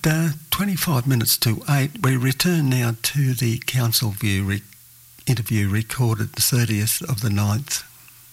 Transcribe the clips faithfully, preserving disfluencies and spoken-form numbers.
uh, twenty-five minutes to eight. We return now to the Council View re- interview recorded the thirtieth of the ninth.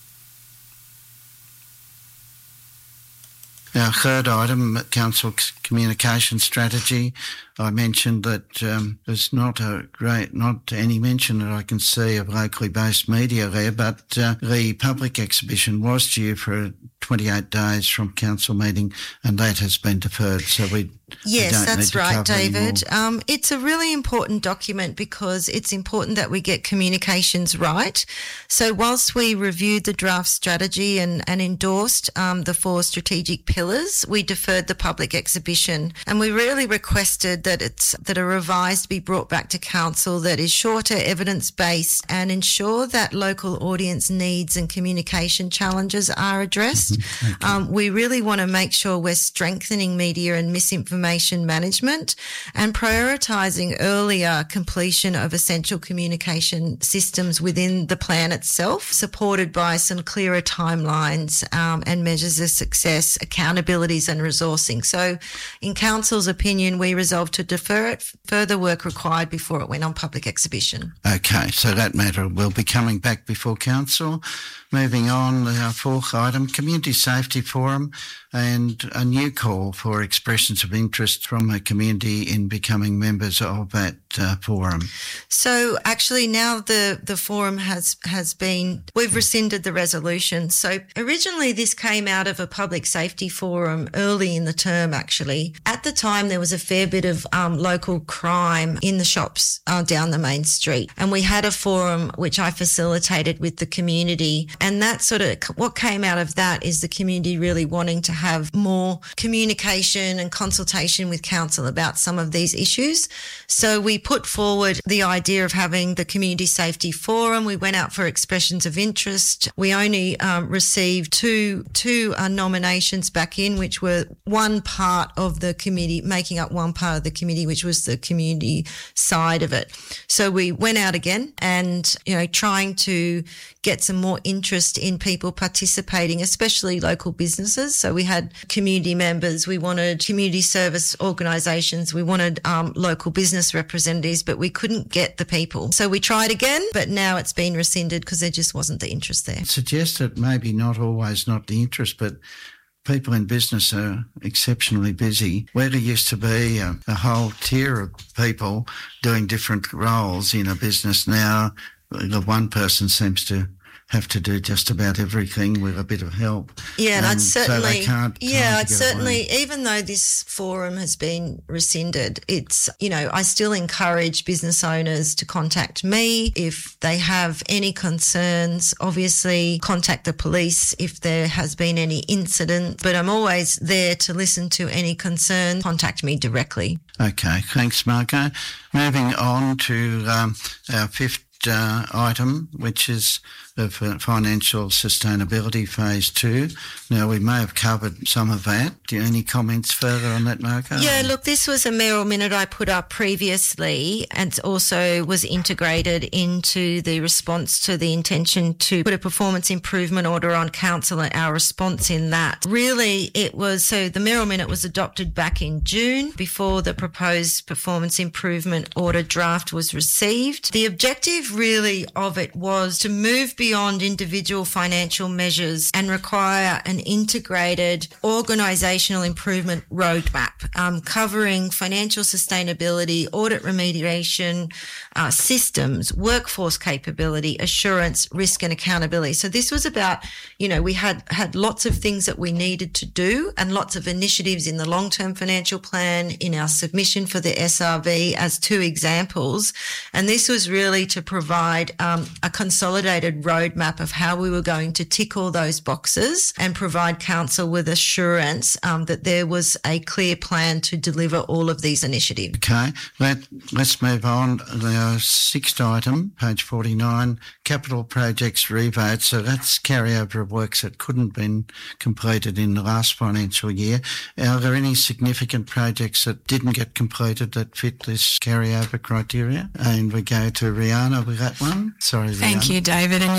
Our third item, Council Communication Strategy. I mentioned that um, there's not a great, not any mention that I can see of locally based media there, but uh, the public exhibition was due for twenty-eight days from council meeting, and that has been deferred. So we Yes, we don't that's need to right, cover David. Um, it's a really important document because it's important that we get communications right. So whilst we reviewed the draft strategy and, and endorsed um, the four strategic pillars, we deferred the public exhibition, and we really requested that it's that a revised be brought back to council that is shorter, evidence-based, and ensure that local audience needs and communication challenges are addressed. Mm-hmm. Um, we really want to make sure we're strengthening media and misinformation management and prioritising earlier completion of essential communication systems within the plan itself, supported by some clearer timelines um, and measures of success, accountabilities and resourcing. So in Council's opinion, we resolved to defer it, further work required before it went on public exhibition. Okay, so that matter will be coming back before Council. Moving on, our fourth item, Community Safety Forum, and a new call for expressions of interest from the community in becoming members of that uh, forum. So actually now the, the forum has, has been, we've rescinded the resolution. So originally this came out of a public safety forum early in the term actually. At the time there was a fair bit of um, local crime in the shops uh, down the main street, and we had a forum which I facilitated with the community. And that sort of, what came out of that is the community really wanting to have more communication and consultation with council about some of these issues. So we put forward the idea of having the Community Safety Forum. We went out for expressions of interest. We only um, received two, two uh, nominations back in, which were one part of the committee, making up one part of the committee, which was the community side of it. So we went out again and, you know, trying to get some more interest in people participating, especially local businesses. So we had community members, we wanted community service organisations, we wanted um, local business representatives, but we couldn't get the people. So we tried again, but now it's been rescinded because there just wasn't the interest there. Suggest that maybe not always not the interest, but people in business are exceptionally busy. Where there used to be a, a whole tier of people doing different roles in a business, now the one person seems to have to do just about everything with a bit of help. Yeah, and, and I'd certainly, so they can't, yeah, I'd certainly, away. Even though this forum has been rescinded, it's, you know, I still encourage business owners to contact me if they have any concerns. Obviously, contact the police if there has been any incident, but I'm always there to listen to any concern. Contact me directly. Okay, thanks, Marco. Moving on to um, our fifth Uh, item, which is the financial sustainability phase two. Now, we may have covered some of that. Do you have any comments further on that, Marco? Yeah, look, this was a mayoral minute I put up previously, and also was integrated into the response to the intention to put a performance improvement order on council and our response in that. Really, it was, so the mayoral minute was adopted back in June before the proposed performance improvement order draft was received. The objective really of it was to move beyond individual financial measures and require an integrated organisational improvement roadmap um, covering financial sustainability, audit remediation, uh, systems, workforce capability, assurance, risk and accountability. So this was about, you know, we had, had lots of things that we needed to do and lots of initiatives in the long-term financial plan, in our submission for the S R V as two examples. And this was really to provide um, a consolidated roadmap of how we were going to tick all those boxes and provide council with assurance um, that there was a clear plan to deliver all of these initiatives. Okay, Let, let's move on. The sixth item, page forty-nine, capital projects revote. So that's carryover of works that couldn't have been completed in the last financial year. Are there any significant projects that didn't get completed that fit this carryover criteria? And we go to Rihanna with that one. Sorry, Rihanna. Thank you, David. And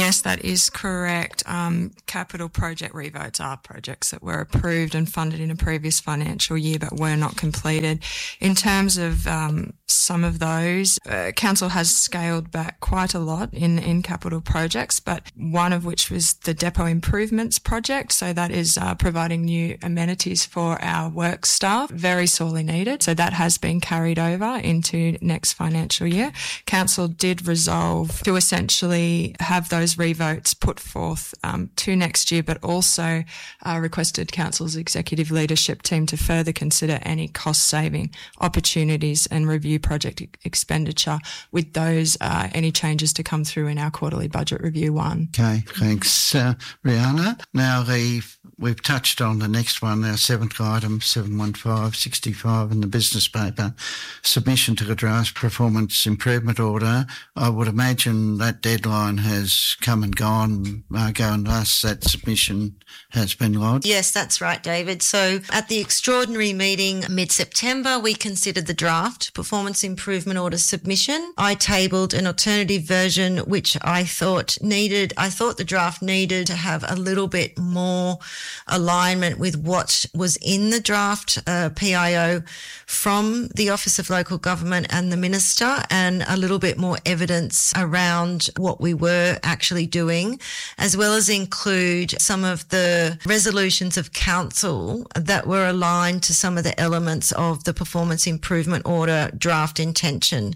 Yes, that is correct. Um, capital project revotes are projects that were approved and funded in a previous financial year but were not completed. In terms of um, some of those, uh, Council has scaled back quite a lot in, in capital projects, but one of which was the Depot Improvements Project. So that is uh, providing new amenities for our work staff, very sorely needed. So that has been carried over into next financial year. Council did resolve to essentially have those those revotes put forth um, to next year, but also uh, requested Council's executive leadership team to further consider any cost-saving opportunities and review project e- expenditure with those, uh, any changes to come through in our quarterly budget review one. Okay, thanks, uh, Rihanna. Now, the, we've touched on the next one, our seventh item, seven one five sixty-five in the business paper, submission to the draft performance improvement order. I would imagine that deadline has come and gone, Margot, unless that submission has been lodged. Yes, that's right, David. So at the extraordinary meeting mid-September, we considered the draft performance improvement order submission. I tabled an alternative version, which I thought needed, I thought the draft needed to have a little bit more alignment with what was in the draft uh, P I O from the Office of Local Government and the Minister, and a little bit more evidence around what we were actually doing, as well as include some of the resolutions of council that were aligned to some of the elements of the performance improvement order draft intention.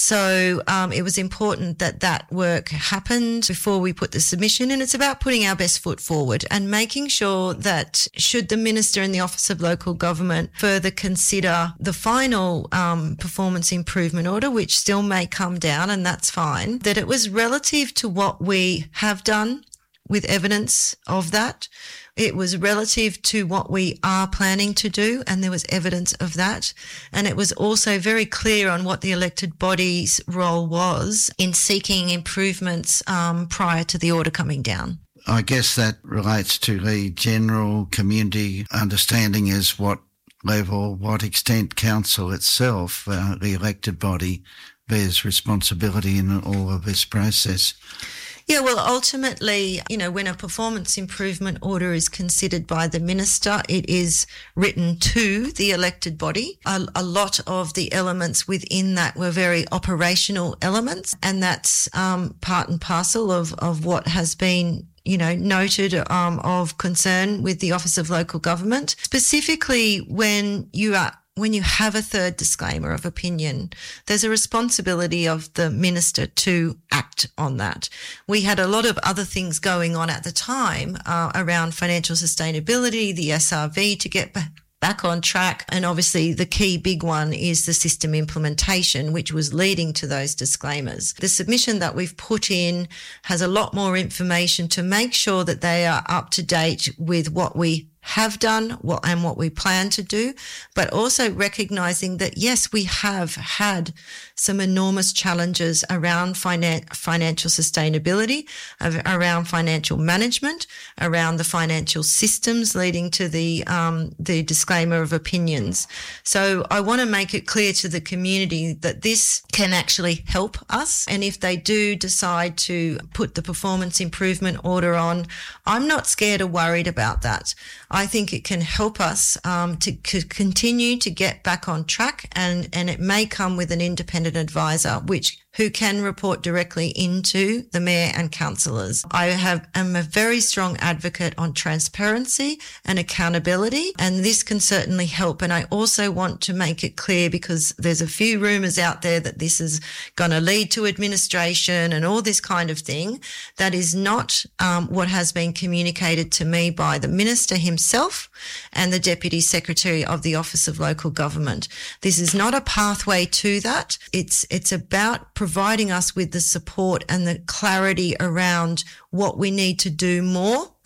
So um, it was important that that work happened before we put the submission, and it's about putting our best foot forward and making sure that should the Minister and the Office of Local Government further consider the final um, performance improvement order, which still may come down, and that's fine, that it was relative to what we have done with evidence of that. It was relative to what we are planning to do, and there was evidence of that. And it was also very clear on what the elected body's role was in seeking improvements um, prior to the order coming down. I guess that relates to the general community understanding as what level, what extent council itself, uh, the elected body, bears responsibility in all of this process. Yeah, well, ultimately, you know, when a performance improvement order is considered by the Minister, it is written to the elected body. A, a lot of the elements within that were very operational elements, and that's um, part and parcel of, of what has been, you know, noted um, of concern with the Office of Local Government, specifically when you are when you have a third disclaimer of opinion, there's a responsibility of the Minister to act on that. We had a lot of other things going on at the time uh, around financial sustainability, the S R V to get back back on track. And obviously the key big one is the system implementation, which was leading to those disclaimers. The submission that we've put in has a lot more information to make sure that they are up to date with what we have done what and what we plan to do, but also recognizing that, yes, we have had some enormous challenges around finan- financial sustainability, around financial management, around the financial systems leading to the um, the disclaimer of opinions. So I want to make it clear to the community that this can actually help us. And if they do decide to put the performance improvement order on, I'm not scared or worried about that. I think it can help us um, to, to continue to get back on track, and, and it may come with an independent advisor, which who can report directly into the Mayor and councillors. I have am a very strong advocate on transparency and accountability, and this can certainly help. And I also want to make it clear, because there's a few rumours out there that this is going to lead to administration and all this kind of thing. That is not um, what has been communicated to me by the Minister himself and the Deputy Secretary of the Office of Local Government. This is not a pathway to that. It's, it's about providing us with the support and the clarity around what we need to do more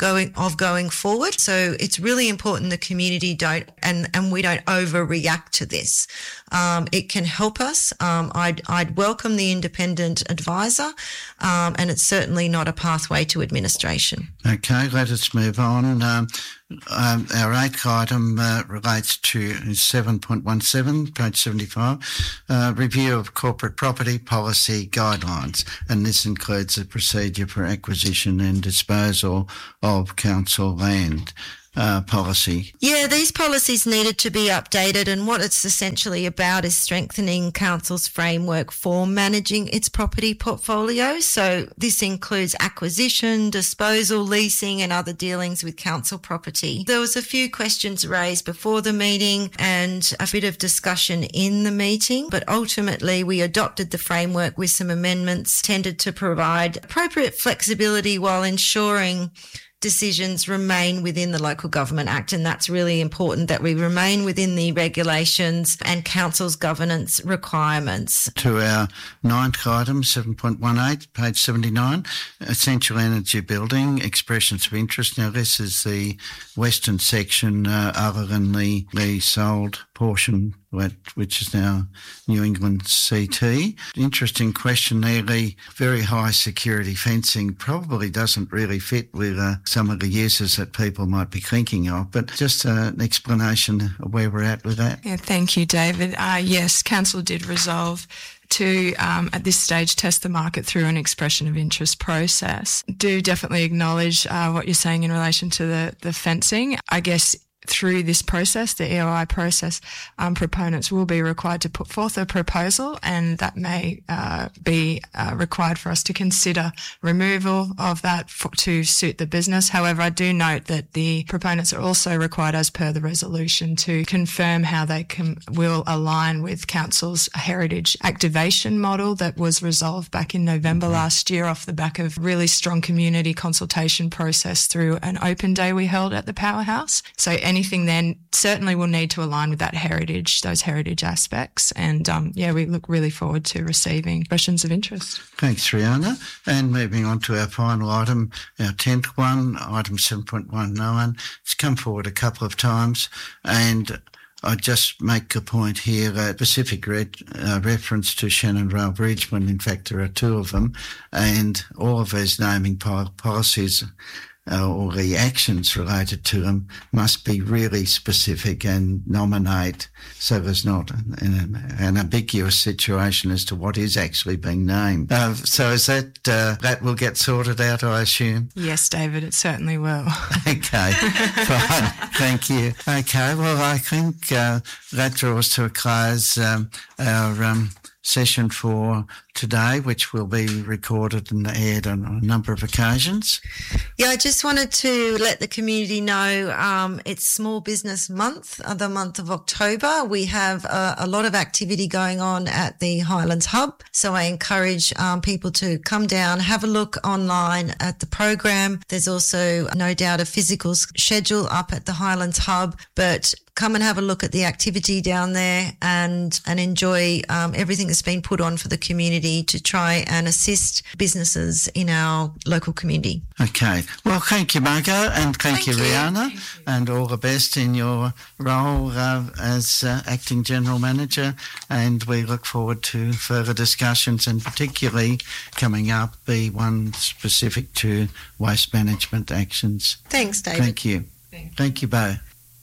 going of going forward. So it's really important the community don't and, and we don't overreact to this. Um, it can help us. Um, I'd, I'd welcome the independent advisor, um, and it's certainly not a pathway to administration. Okay, let us move on. Um, um, our eighth item uh, relates to seven point one seven, page seventy-five, uh, review of corporate property policy guidelines, and this includes the procedure for acquisition and disposal of council land. Uh, policy. Yeah, these policies needed to be updated, and what it's essentially about is strengthening council's framework for managing its property portfolio. So this includes acquisition, disposal, leasing and other dealings with council property. There was a few questions raised before the meeting and a bit of discussion in the meeting, but ultimately we adopted the framework with some amendments tended to provide appropriate flexibility while ensuring decisions remain within the Local Government Act, and that's really important that we remain within the regulations and council's governance requirements. To our ninth item, seven point one eight, page seventy-nine, essential energy building, expressions of interest. Now this is the western section uh, other than the leasehold portion, which is now New England C T. Interesting question there. The very high security fencing probably doesn't really fit with uh, some of the uses that people might be thinking of, but just uh, an explanation of where we're at with that. Yeah, thank you, David. Uh, yes, Council did resolve to, um, at this stage, test the market through an expression of interest process. Do definitely acknowledge uh, what you're saying in relation to the, the fencing. I guess through this process, the E O I process, um, proponents will be required to put forth a proposal, and that may uh, be uh, required for us to consider removal of that for, to suit the business. However, I do note that the proponents are also required, as per the resolution, to confirm how they can, will align with Council's heritage activation model that was resolved back in November last year off the back of really strong community consultation process through an open day we held at the Powerhouse. So anything then certainly will need to align with that heritage, those heritage aspects. And um, yeah, we look really forward to receiving expressions of interest. Thanks, Rihanna. And moving on to our final item, our tenth one, item seven point one nine. It's come forward a couple of times, and I just make a point here that specific red, uh, reference to Shannon Rail Bridge, when in fact there are two of them, and all of those naming po- policies Uh, or the actions related to them must be really specific and nominate, so there's not an, an ambiguous situation as to what is actually being named. Uh, so is that uh, that will get sorted out, I assume? Yes, David, it certainly will. Okay, fine. Thank you. Okay, well, I think uh, that draws to a close um, our um, session for today, which will be recorded and aired on a number of occasions. Yeah, I just wanted to let the community know um, it's Small Business Month, uh, the month of October. We have uh, a lot of activity going on at the Highlands Hub, so I encourage um, people to come down, have a look online at the program. There's also no doubt a physical schedule up at the Highlands Hub, but come and have a look at the activity down there and and enjoy um, everything that's been put on for the community to try and assist businesses in our local community. Okay. Well, thank you, Margot, and thank, thank you, you, Rihanna, thank you. And all the best in your role uh, as uh, Acting General Manager, and we look forward to further discussions, and particularly coming up the one specific to waste management actions. Thanks, David. Thank you. Thank, thank you both.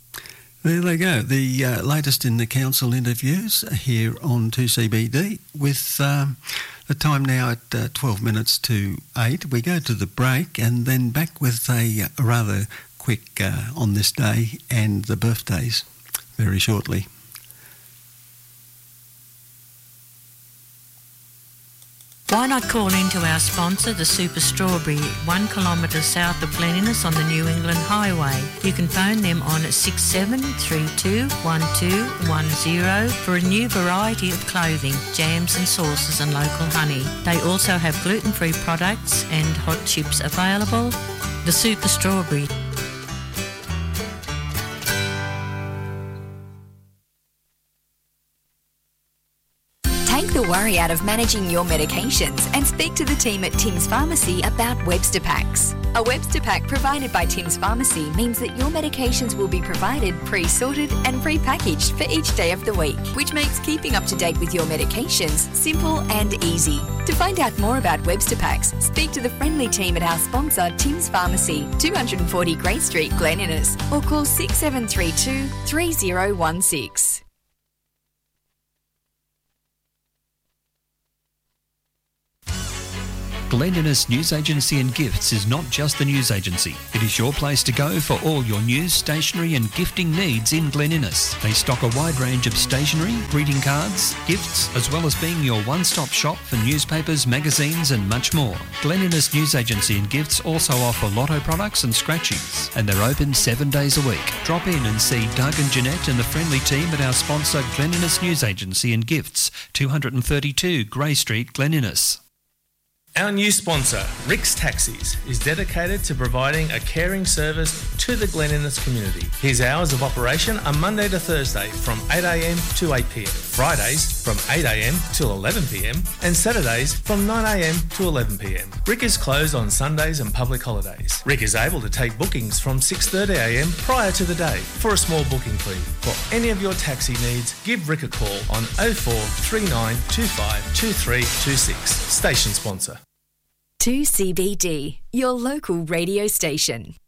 There they go, the uh, latest in the council interviews here on two C B D, with um, the time now at uh, twelve minutes to eight. We go to the break and then back with a, a rather quick uh, on this day and the birthdays very shortly. Why not call in to our sponsor, the Super Strawberry, one kilometre south of Glen Innes on the New England Highway. You can phone them on six seven three two, one two one zero for a new variety of clothing, jams and sauces and local honey. They also have gluten-free products and hot chips available. The Super Strawberry. Take the worry out of managing your medications and speak to the team at Tim's Pharmacy about Webster Packs. A Webster Pack provided by Tim's Pharmacy means that your medications will be provided pre-sorted and pre-packaged for each day of the week, which makes keeping up to date with your medications simple and easy. To find out more about Webster Packs, speak to the friendly team at our sponsor Tim's Pharmacy, two forty Grey Street, Glen Innes, or call six seven three two, three zero one six. Glen Innes News Agency and Gifts is not just the news agency. It is your place to go for all your news, stationery and gifting needs in Glen Innes. They stock a wide range of stationery, greeting cards, gifts, as well as being your one-stop shop for newspapers, magazines and much more. Glen Innes News Agency and Gifts also offer lotto products and scratchies, and they're open seven days a week. Drop in and see Doug and Jeanette and the friendly team at our sponsor Glen Innes News Agency and Gifts, two thirty-two Grey Street, Glen Innes. Our new sponsor, Rick's Taxis, is dedicated to providing a caring service to the Glen Innes community. His hours of operation are Monday to Thursday from eight a m to eight p m, Fridays from eight a m till eleven p m, and Saturdays from nine a m to eleven p m. Rick is closed on Sundays and public holidays. Rick is able to take bookings from six thirty a m prior to the day for a small booking fee. For any of your taxi needs, give Rick a call on oh four three nine two five two three two six. Station sponsor. two C B D, your local radio station.